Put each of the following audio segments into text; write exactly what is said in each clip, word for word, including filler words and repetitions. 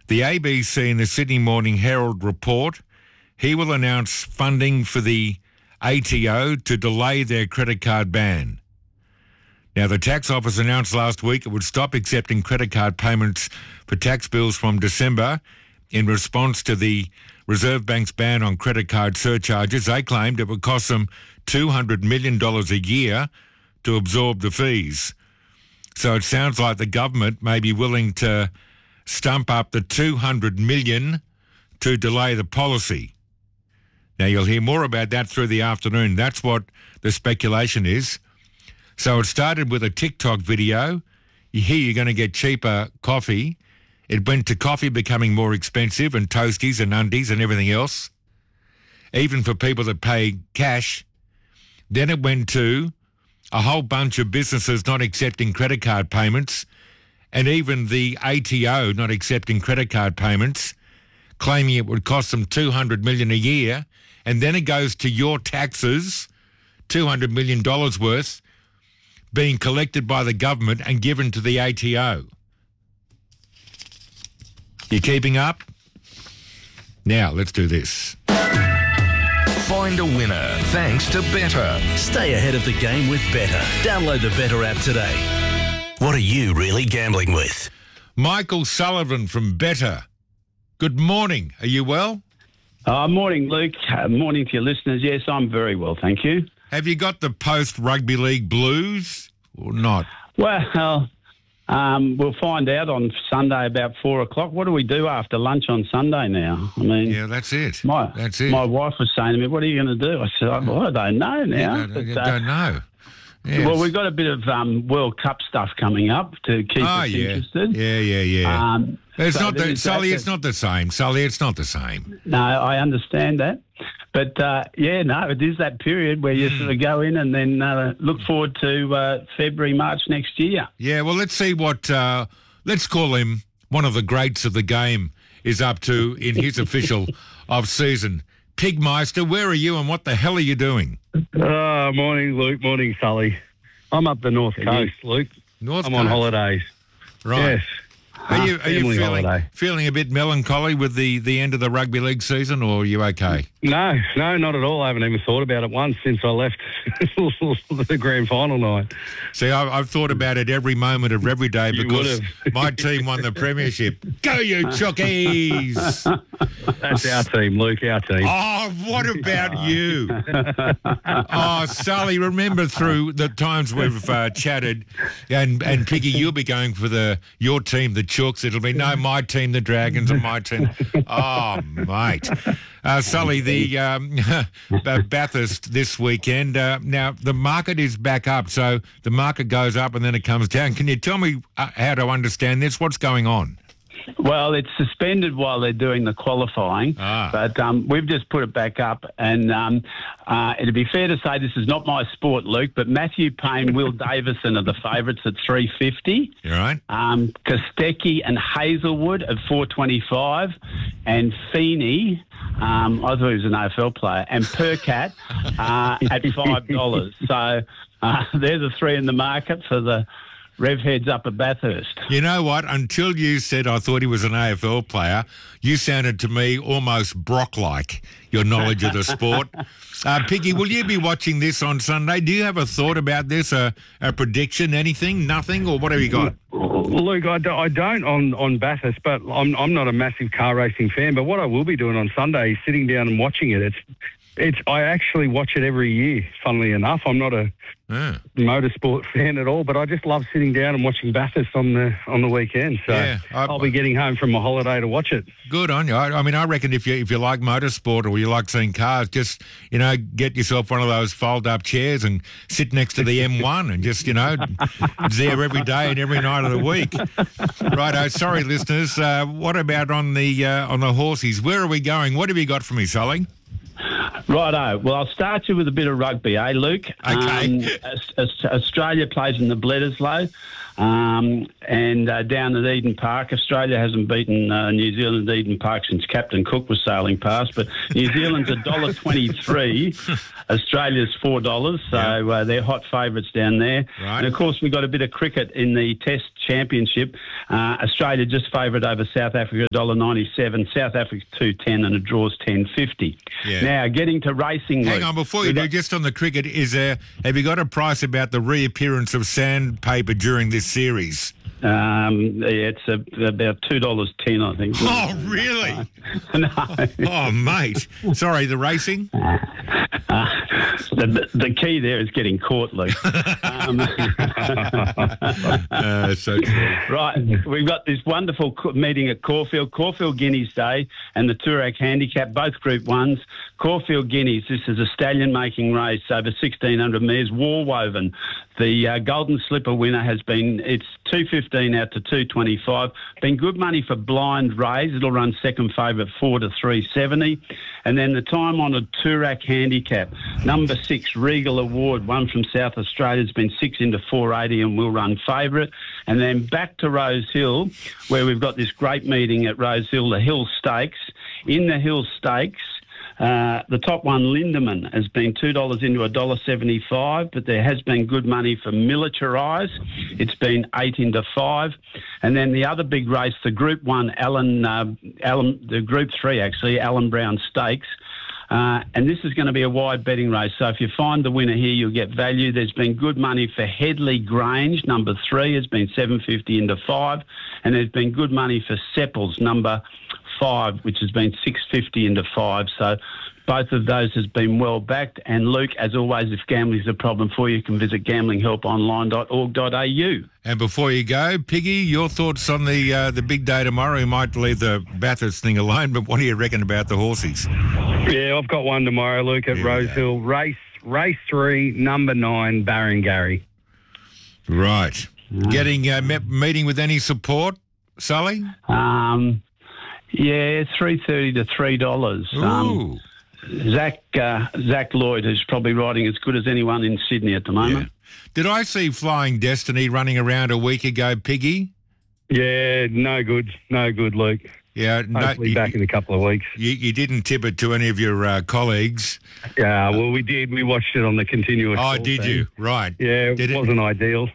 The A B C and the Sydney Morning Herald report he will announce funding for the A T O to delay their credit card ban. Now, the tax office announced last week it would stop accepting credit card payments for tax bills from December in response to the Reserve Bank's ban on credit card surcharges. They claimed it would cost them two hundred million dollars a year to absorb the fees. So it sounds like the government may be willing to stump up the two hundred million dollars to delay the policy. Now, you'll hear more about that through the afternoon. That's what the speculation is. So it started with a TikTok video. Here you're going to get cheaper coffee. It went to coffee becoming more expensive and toasties and undies and everything else, even for people that pay cash. Then it went to a whole bunch of businesses not accepting credit card payments, and even the A T O not accepting credit card payments, claiming it would cost them two hundred million dollars a year. And then it goes to your taxes, two hundred million dollars worth, being collected by the government and given to the A T O. You keeping up? Now, let's do this. Find a winner thanks to Better. Stay ahead of the game with Better. Download the Better app today. What are you really gambling with? Michael Sullivan from Better. Good morning. Are you well? Uh, morning, Luke. Uh, morning to your listeners. Yes, I'm very well, thank you. Have you got the post-rugby league blues or not? Well, um, we'll find out on Sunday about four o'clock. What do we do after lunch on Sunday now? I mean, yeah, that's it. My, that's it. My wife was saying to me, what are you going to do? I said, well, I don't know now. Yeah, no, you but, uh, don't know. Yes. Well, we've got a bit of um, World Cup stuff coming up to keep oh, us yeah. interested. Yeah, yeah, yeah. Um, it's so not the, Sully, that, it's not the same. Sully, it's not the same. No, I understand that. But, uh, yeah, no, it is that period where you sort of go in and then uh, look forward to uh, February, March next year. Yeah, well, let's see what, uh, let's call him one of the greats of the game is up to in his official off-season. Pigmeister, where are you and what the hell are you doing? Uh, morning, Luke. Morning, Sully. I'm up the North Coast, Luke. North I'm Coast. on holidays. Right. Yes. Are you, are you Family feeling, holiday. feeling a bit melancholy with the, the end of the rugby league season, or are you okay? No, no, not at all. I haven't even thought about it once since I left the grand final night. See, I, I've thought about it every moment of every day You because would've. my team won the premiership. Go, you Chookies! That's our team, Luke, our team. Oh, what about you? Oh, Sully, remember through the times we've uh, chatted, and, and Piggy, you'll be going for the your team, the Chooks. It'll be, no, my team, the Dragons, and my team. Oh, mate. Uh, Sully, the um, Bathurst this weekend. Uh, now, the market is back up, so the market goes up and then it comes down. Can you tell me uh, how to understand this? What's going on? Well, it's suspended while they're doing the qualifying, Ah. but um, we've just put it back up. And um, uh, it'd be fair to say this is not my sport, Luke, but Matthew Payne, Will Davison are the favourites at three fifty. You all right? Um, Kostecki and Hazelwood at four twenty-five, and Feeney, um, I thought he was an A F L player, and Percat uh, at five dollars. So uh, they're the three in the market for the Rev Heads up at Bathurst. You know what? Until you said I thought he was an A F L player, you sounded to me almost Brock-like, your knowledge of the sport. Uh, Piggy, will you be watching this on Sunday? Do you have a thought about this, a, a prediction, anything, nothing, or what have you got? Luke, I, do, I don't on, on Bathurst, but I'm, I'm not a massive car racing fan. But what I will be doing on Sunday is sitting down and watching it. It's It's. I actually watch it every year, funnily enough. I'm not a Ah. motorsport fan at all, but I just love sitting down and watching Bathurst on the on the weekend. So Yeah, I- I'll be getting home from my holiday to watch it. Good on you. I, I mean, I reckon if you if you like motorsport or you like seeing cars, just, you know, get yourself one of those fold-up chairs and sit next to the M one and just, you know, it's there every day and every night of the week. Righto. Sorry, listeners. Uh, what about on the uh, on the horses? Where are we going? What have you got for me, Sully? Righto. Well, I'll start you with a bit of rugby, eh, Luke? Okay. Um, Aus- Aus- Australia plays in the Bledisloe. Um, and uh, down at Eden Park, Australia hasn't beaten uh, New Zealand at Eden Park since Captain Cook was sailing past, but New Zealand's one dollar twenty-three, Australia's four dollars, so uh, they're hot favourites down there. Right. And, of course, we've got a bit of cricket in the Test Championship. Uh, Australia just favoured over South Africa, one dollar ninety-seven, South Africa two ten, and it draws ten fifty. Yeah. Now, getting to racing... Hang Luke, on, before you we've do, got- just on the cricket, is there, have you got a price about the reappearance of sandpaper during this series? Um, yeah, it's a, about two dollars ten, I think. Oh, really? No. Oh, mate. Sorry, the racing? Uh, the, the key there is getting caught, Luke. um, Uh, so true. right, we've got this wonderful co- meeting at Caulfield, Caulfield Guineas Day and the Toorak Handicap, both Group Ones. Caulfield Guineas, this is a stallion-making race over sixteen hundred metres, war-woven. The uh, Golden Slipper winner has been, it's two fifteen out to two twenty-five. Been good money for Blind Rays. It'll run second favourite four to three seventy. And then the time-honoured Toorak Handicap, number six, Regal Award, one from South Australia, has been six into four eighty and will run favourite. And then back to Rose Hill, where we've got this great meeting at Rose Hill, the Hill Stakes. In the Hill Stakes, Uh, the top one, Lindemann, has been two dollars into one dollar seventy-five, but there has been good money for Militarize. It's been eight into five. And then the other big race, the Group one, Alan, uh, Alan, the Group three, actually, Alan Brown Stakes. Uh, and this is going to be a wide betting race. So if you find the winner here, you'll get value. There's been good money for Headley Grange, number three, has been seven fifty into five. And there's been good money for Sepples, number five, which has been six fifty into five. So both of those has been well backed. And Luke, as always, if gambling is a problem for you, you can visit gambling help online dot org dot a u. And before you go, Piggy, your thoughts on the uh, the big day tomorrow? You might leave the Bathurst thing alone, but what do you reckon about the horses? Yeah, I've got one tomorrow, Luke, at Here we Rose go. Hill. Race race three, number nine, Barrengarry. Right. Getting uh, me- meeting with any support, Sully? Um, yeah, three thirty to three dollars. Um, Ooh. Zach uh, Zach Lloyd is probably riding as good as anyone in Sydney at the Yeah. moment. Did I see Flying Destiny running around a week ago, Piggy? Yeah, no good, no good, Luke. Yeah, no, Hopefully you, back in a couple of weeks. you, you didn't tip it to any of your uh, colleagues. Yeah, well, we did. We watched it on the continuous. Oh, call did feed. you? Right. Yeah, Did it it- wasn't ideal.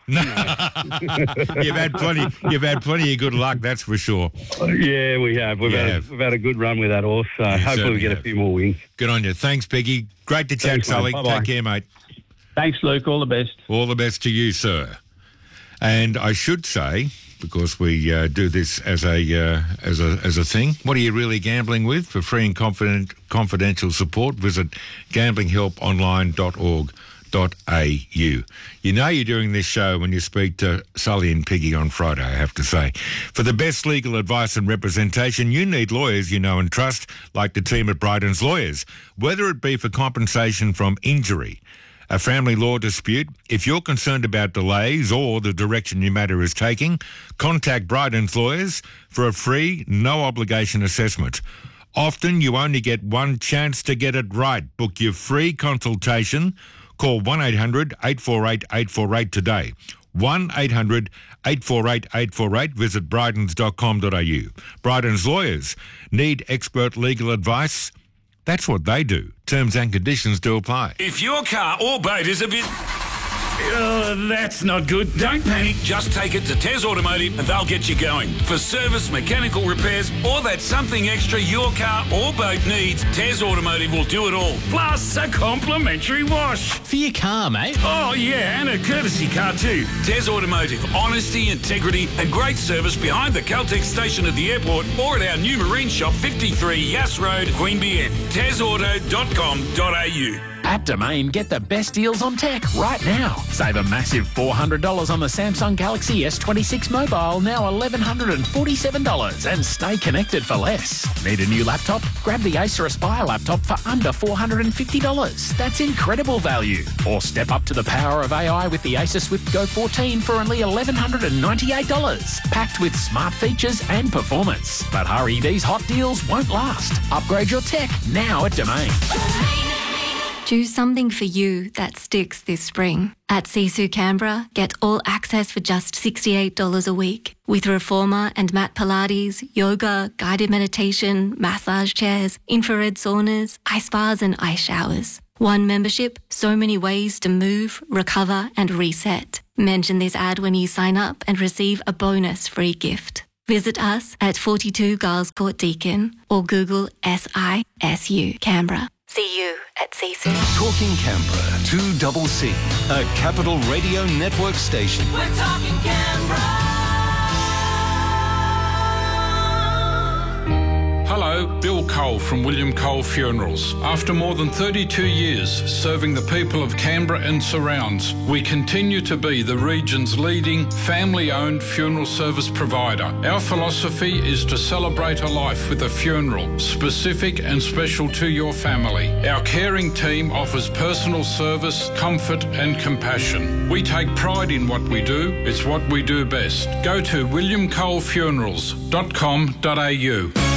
you've had plenty. You've had plenty of good luck, that's for sure. Yeah, we have. We've, Yeah. had, we've had a good run with that horse, so You hopefully certainly we get have. a few more wins. Good on you. Thanks, Piggy. Great to chat, Thanks, mate. Sully. Bye-bye. Take care, mate. Thanks, Luke. All the best. All the best to you, sir. And I should say, because we uh, do this as a uh, as a as a thing, what are you really gambling with? For free and confident confidential support, visit gambling help online dot org dot a u. You know you're doing this show when you speak to Sully and Piggy on Friday, I have to say. For the best legal advice and representation, you need lawyers you know and trust, like the team at Bryden's Lawyers. Whether it be for compensation from injury, a family law dispute, if you're concerned about delays or the direction your matter is taking, contact Bryden's Lawyers for a free, no-obligation assessment. Often you only get one chance to get it right. Book your free consultation. Call one eight hundred eight four eight eight four eight today. one eight hundred eight four eight eight four eight. Visit brydens dot com dot a u. Bryden's Lawyers need expert legal advice. That's what they do. Terms and conditions do apply. If your car or boat is a bit... Oh, that's not good. Don't panic. Just take it to Tez Automotive and they'll get you going. For service, mechanical repairs, or that something extra your car or boat needs, Tez Automotive will do it all. Plus a complimentary wash. For your car, mate. Oh, yeah, and a courtesy car too. Tez Automotive. Honesty, integrity, and great service behind the Caltex station at the airport or at our new marine shop, fifty-three Yass Road, Queanbeyan. tez auto dot com dot a u. At Domain, get the best deals on tech right now. Save a massive four hundred dollars on the Samsung Galaxy S twenty-six mobile, now one thousand one hundred forty-seven dollars, and stay connected for less. Need a new laptop? Grab the Acer Aspire laptop for under four hundred fifty dollars. That's incredible value. Or step up to the power of A I with the Acer Swift Go fourteen for only one thousand one hundred ninety-eight dollars. Packed with smart features and performance. But hurry, these hot deals won't last. Upgrade your tech now at Domain. Do something for you that sticks this spring. At Sisu Canberra, get all access for just sixty-eight dollars a week. With Reformer and mat Pilates, yoga, guided meditation, massage chairs, infrared saunas, ice baths and ice showers. One membership, so many ways to move, recover and reset. Mention this ad when you sign up and receive a bonus free gift. Visit us at forty-two Giles Court Deakin or Google S I S U Canberra. See you at Sisu. Talking Canberra, two double C, a Capital Radio Network station. We're talking Canberra. Hello, Bill Cole from William Cole Funerals. After more than thirty-two years serving the people of Canberra and surrounds, we continue to be the region's leading family-owned funeral service provider. Our philosophy is to celebrate a life with a funeral, specific and special to your family. Our caring team offers personal service, comfort and compassion. We take pride in what we do. It's what we do best. Go to william cole funerals dot com dot a u.